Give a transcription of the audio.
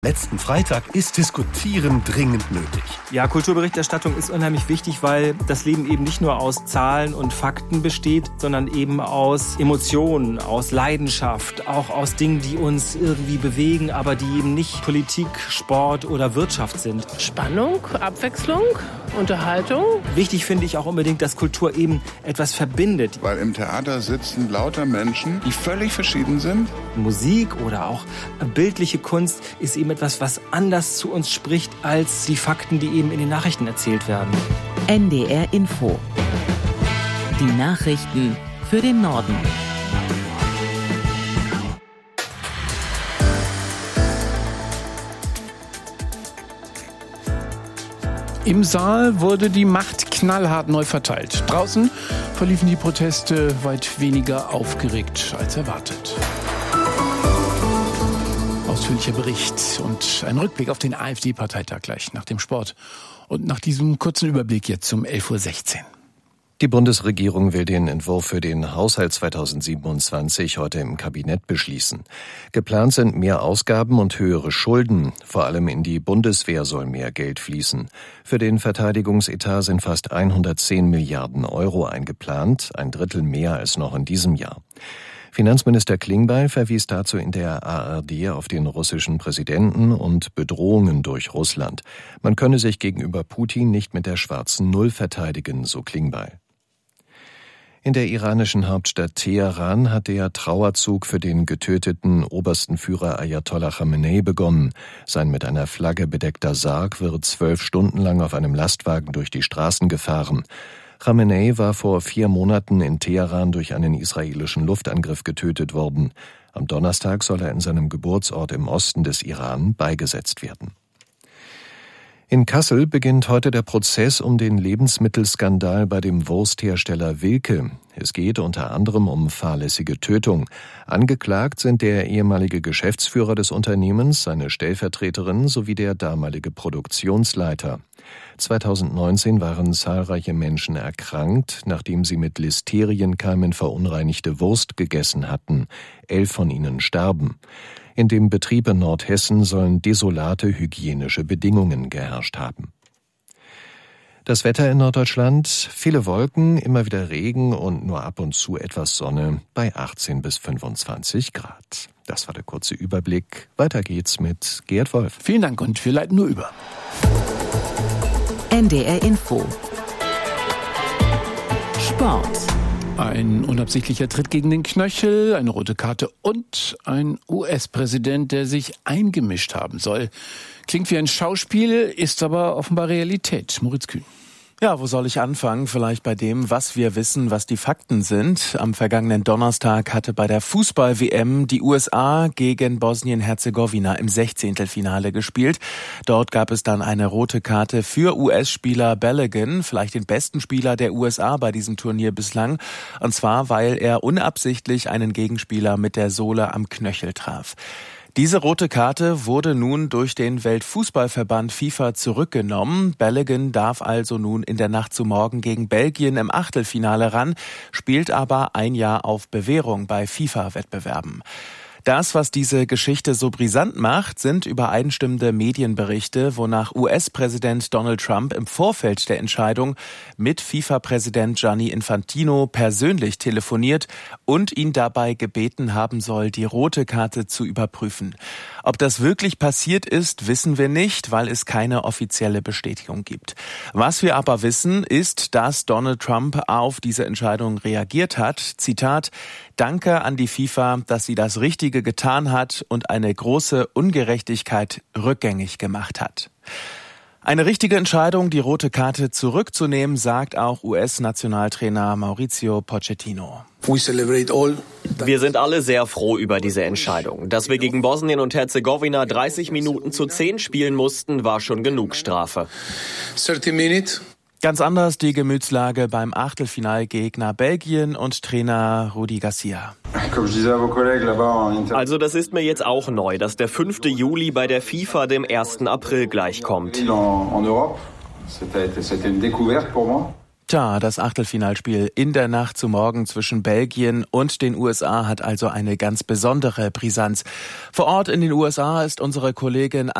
Letzten Freitag ist Diskutieren dringend nötig. Ja, Kulturberichterstattung ist unheimlich wichtig, weil das Leben eben nicht nur aus Zahlen und Fakten besteht, sondern eben aus Emotionen, aus Leidenschaft, auch aus Dingen, die uns irgendwie bewegen, aber die eben nicht Politik, Sport oder Wirtschaft sind. Spannung, Abwechslung, Unterhaltung. Wichtig finde ich auch unbedingt, dass Kultur eben etwas verbindet. Weil im Theater sitzen lauter Menschen, die völlig verschieden sind. Musik oder auch bildliche Kunst ist eben etwas, was anders zu uns spricht als die Fakten, die eben in den Nachrichten erzählt werden. NDR Info. Die Nachrichten für den Norden. Im Saal wurde die Macht knallhart neu verteilt. Draußen verliefen die Proteste weit weniger aufgeregt als erwartet. Ausführlicher Bericht und ein Rückblick auf den AfD-Parteitag gleich nach dem Sport. Und nach diesem kurzen Überblick jetzt um 11.16 Uhr. Die Bundesregierung will den Entwurf für den Haushalt 2027 heute im Kabinett beschließen. Geplant sind mehr Ausgaben und höhere Schulden. Vor allem in die Bundeswehr soll mehr Geld fließen. Für den Verteidigungsetat sind fast 110 Milliarden Euro eingeplant, ein Drittel mehr als noch in diesem Jahr. Finanzminister Klingbeil verwies dazu in der ARD auf den russischen Präsidenten und Bedrohungen durch Russland. Man könne sich gegenüber Putin nicht mit der schwarzen Null verteidigen, so Klingbeil. In der iranischen Hauptstadt Teheran hat der Trauerzug für den getöteten obersten Führer Ayatollah Khamenei begonnen. Sein mit einer Flagge bedeckter Sarg wird 12 Stunden lang auf einem Lastwagen durch die Straßen gefahren. Khamenei war vor 4 Monaten in Teheran durch einen israelischen Luftangriff getötet worden. Am Donnerstag soll er in seinem Geburtsort im Osten des Iran beigesetzt werden. In Kassel beginnt heute der Prozess um den Lebensmittelskandal bei dem Wursthersteller Wilke. Es geht unter anderem um fahrlässige Tötung. Angeklagt sind der ehemalige Geschäftsführer des Unternehmens, seine Stellvertreterin sowie der damalige Produktionsleiter. 2019 waren zahlreiche Menschen erkrankt, nachdem sie mit Listerienkeimen verunreinigte Wurst gegessen hatten. 11 von ihnen starben. In dem Betrieb in Nordhessen sollen desolate hygienische Bedingungen geherrscht haben. Das Wetter in Norddeutschland, viele Wolken, immer wieder Regen und nur ab und zu etwas Sonne bei 18 bis 25 Grad. Das war der kurze Überblick. Weiter geht's mit Gerd Wolf. Vielen Dank und wir leiten nur über. NDR Info. Sport. Ein unabsichtlicher Tritt gegen den Knöchel, eine rote Karte und ein US-Präsident, der sich eingemischt haben soll. Klingt wie ein Schauspiel, ist aber offenbar Realität. Moritz Kühn. Ja, wo soll ich anfangen? Vielleicht bei dem, was wir wissen, was die Fakten sind. Am vergangenen Donnerstag hatte bei der Fußball-WM die USA gegen Bosnien-Herzegowina im 16. gespielt. Dort gab es dann eine rote Karte für US-Spieler Balogun, vielleicht den besten Spieler der USA bei diesem Turnier bislang. Und zwar, weil er unabsichtlich einen Gegenspieler mit der Sohle am Knöchel traf. Diese rote Karte wurde nun durch den Weltfußballverband FIFA zurückgenommen. Balogun darf also nun in der Nacht zu morgen gegen Belgien im Achtelfinale ran, spielt aber ein Jahr auf Bewährung bei FIFA-Wettbewerben. Das, was diese Geschichte so brisant macht, sind übereinstimmende Medienberichte, wonach US-Präsident Donald Trump im Vorfeld der Entscheidung mit FIFA-Präsident Gianni Infantino persönlich telefoniert und ihn dabei gebeten haben soll, die rote Karte zu überprüfen. Ob das wirklich passiert ist, wissen wir nicht, weil es keine offizielle Bestätigung gibt. Was wir aber wissen, ist, dass Donald Trump auf diese Entscheidung reagiert hat. Zitat: Danke an die FIFA, dass sie das Richtige getan hat und eine große Ungerechtigkeit rückgängig gemacht hat. Eine richtige Entscheidung, die rote Karte zurückzunehmen, sagt auch US-Nationaltrainer Mauricio Pochettino. Wir sind alle sehr froh über diese Entscheidung. Dass wir gegen Bosnien und Herzegowina 30 Minuten zu 10 spielen mussten, war schon genug Strafe. 30 Minuten. Ganz anders die Gemütslage beim Achtelfinalgegner Belgien und Trainer Rudi Garcia. Also das ist mir jetzt auch neu, dass der 5. Juli bei der FIFA dem 1. April gleichkommt. Tja, das Achtelfinalspiel in der Nacht zu morgen zwischen Belgien und den USA hat also eine ganz besondere Brisanz. Vor Ort in den USA ist unsere Kollegin